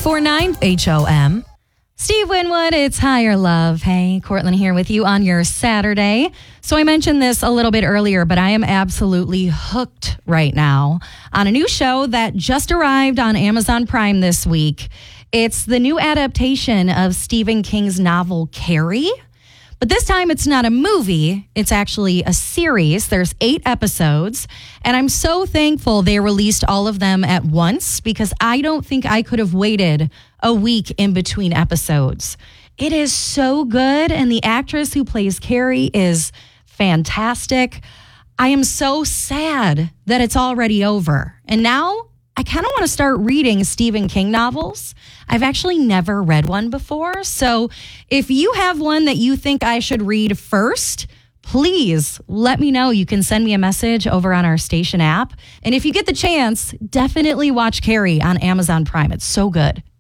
94.9 HOM. Steve Winwood, it's Higher Love. Hey, Cortland here with you on your Saturday. So I mentioned this a little bit earlier, but I am absolutely hooked right now on a new show that just arrived on Amazon Prime this week. It's the new adaptation of Stephen King's novel Carrie. But this time it's not a movie, it's actually a series. There's 8 episodes, and I'm so thankful they released all of them at once because I don't think I could have waited a week in between episodes. It is so good, and the actress who plays Carrie is fantastic. I am so sad that it's already over. And now I kind of want to start reading Stephen King novels. I've actually never read one before. So if you have one that you think I should read first, please let me know. You can send me a message over on our station app. And if you get the chance, definitely watch Carrie on Amazon Prime. It's so good.